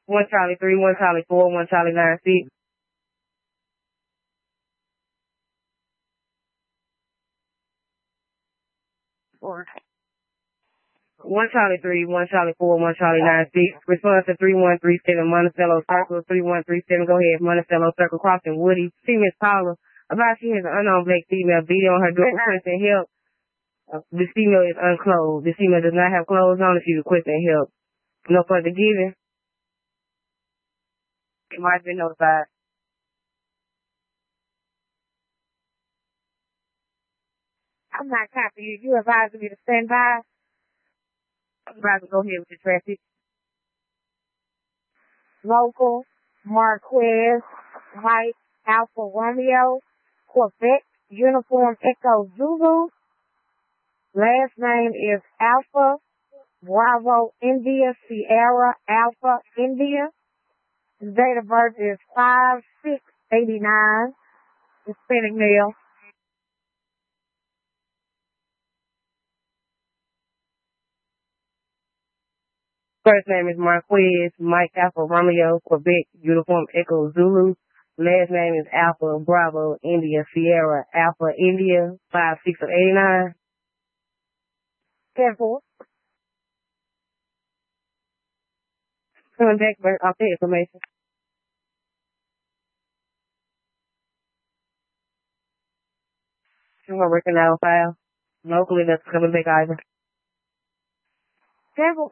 1 Charlie 3, 1 Charlie 4, 1 Charlie 9 6. Or 1 Charlie 3, 1 Charlie 4, 1 Charlie 9 6. Response to 3137 Monticello Circle 3137. Go ahead, Monticello Circle crossing Woody. Female caller about she has an unknown black female beating on her door requesting help. This female is unclothed. This female does not have clothes on if she's requesting help. No further giving. It might have been notified. I'm not copying you. You advised me to stand by. I'm about to go ahead with the traffic. Local, Marquez, White, Alpha Romeo, Quebec, Uniform Echo Zulu. Last name is Alpha Bravo India Sierra Alpha India. His date of birth is 5/6/89. Hispanic male. First name is Marquez, Mike Alpha Romeo, Quebec, Uniform Echo Zulu. Last name is Alpha Bravo India Sierra Alpha India 5/6/89. 10-4. Coming back off the information. I'm gonna working out a file. Locally, that's coming back either. 10-4.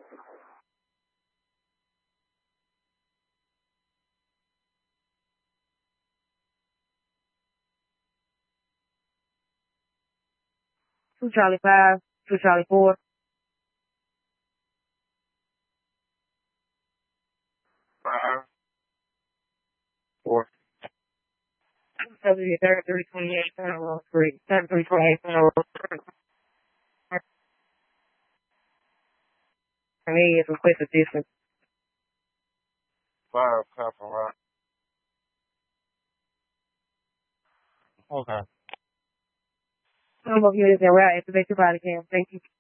Two Charlie 5, 2 Charlie 4. 5, 4. 3328 Center Road Street. 3328 Center Road Street. And he is request assistance. 5, copy, right. Okay. Some of you is in route. Activate your body cam. Thank you.